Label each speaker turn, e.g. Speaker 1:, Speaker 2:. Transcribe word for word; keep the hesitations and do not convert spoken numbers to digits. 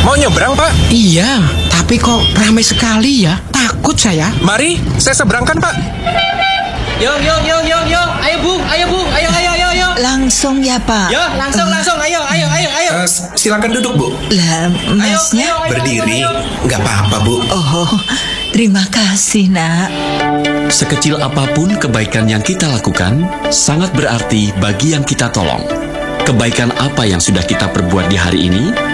Speaker 1: Mau nyebrang, Pak?
Speaker 2: Iya, tapi kok ramai sekali ya. Takut saya.
Speaker 1: Mari, saya seberangkan, Pak.
Speaker 3: Yo, yo, yo, yo, yo. Ayo, Bu. Ayo, Bu. Ayo, ayo, ayo, ayo.
Speaker 4: Langsung ya, Pak?
Speaker 3: Yo, langsung,
Speaker 4: Uh,
Speaker 3: langsung. Ayo, ayo, ayo, ayo.
Speaker 1: Uh, silakan duduk, Bu.
Speaker 4: Lah, masnya?
Speaker 3: Ayo, ayo,
Speaker 1: Berdiri,
Speaker 3: ayo, ayo.
Speaker 1: nggak apa-apa, Bu.
Speaker 4: Oh, terima kasih, Nak.
Speaker 5: Sekecil apapun kebaikan yang kita lakukan, sangat berarti bagi yang kita tolong. Kebaikan apa yang sudah kita perbuat di hari ini?